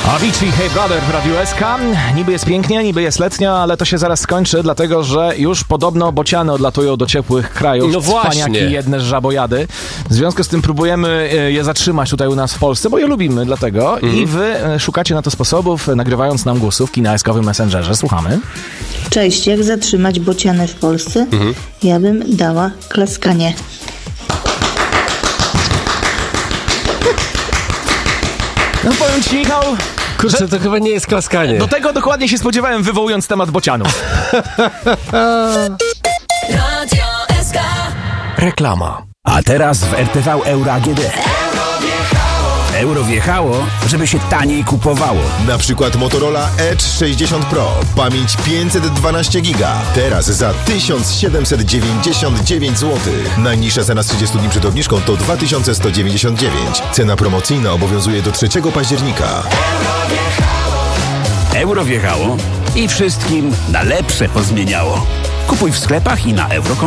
Avicii, Hey Brother w Radiu SK. Niby jest pięknie, niby jest letnio, ale to się zaraz skończy, dlatego że już podobno bociany odlatują do ciepłych krajów. No właśnie. Cwaniaki jedne żabojady. W związku z tym próbujemy je zatrzymać tutaj u nas w Polsce, bo je lubimy dlatego. I wy szukacie na to sposobów, nagrywając nam głosówki na SK-owym Messengerze. Słuchamy. Cześć, jak zatrzymać bociany w Polsce? Ja bym dała klaskanie. No powiem ci, Michał, Kurczę, to chyba nie jest klaskanie. do tego dokładnie się spodziewałem, wywołując temat bocianów. Radio SK. Reklama. A teraz w RTV Euro AGD. Euro wjechało, żeby się taniej kupowało. Na przykład Motorola Edge 60 Pro. Pamięć 512 GB. Teraz za 1799 zł. Najniższa cena z 30 dni przed obniżką to 2199. Cena promocyjna obowiązuje do 3 października. Euro wjechało i wszystkim na lepsze pozmieniało. Kupuj w sklepach i na euro.com.